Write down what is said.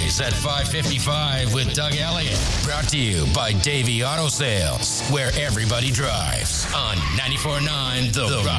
Weekdays at 5:55 with Doug Elliott. Brought to you by Davey Auto Sales, where everybody drives on 94.9 The Rock.